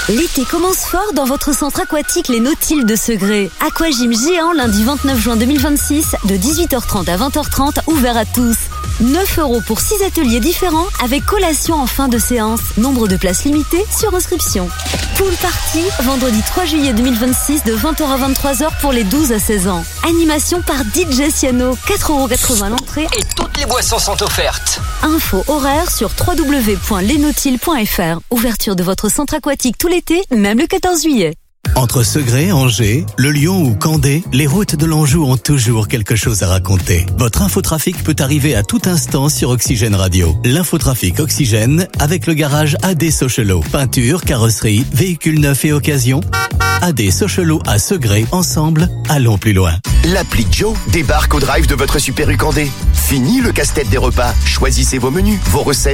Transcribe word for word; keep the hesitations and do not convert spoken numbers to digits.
L'été commence fort dans votre centre aquatique Les Nautiles de Segré. Aquagym géant lundi vingt-neuf juin deux mille vingt-six de dix-huit heures trente à vingt heures trente, ouvert à tous. neuf euros pour six ateliers différents avec collation en fin de séance. Nombre de places limitées sur inscription. Pool party, vendredi trois juillet deux mille vingt-six de vingt heures à vingt-trois heures pour les douze à seize ans. Animation par D J Siano, quatre euros quatre-vingts l'entrée. Et toutes les boissons sont offertes. Info horaire sur w w w point les nautiles point f r. Ouverture de votre centre aquatique tout l'été, même le quatorze juillet. Entre Segré, Angers, Le Lion ou Candé, les routes de l'Anjou ont toujours quelque chose à raconter. Votre infotrafic peut arriver à tout instant sur Oxygène Radio. L'infotrafic Oxygène avec le garage A D Sochelo. Peinture, carrosserie, véhicules neufs et occasion. A D Sochelo à Segré, ensemble, allons plus loin. L'appli Joe débarque au drive de votre Super U Candé. Fini le casse-tête des repas. Choisissez vos menus, vos recettes.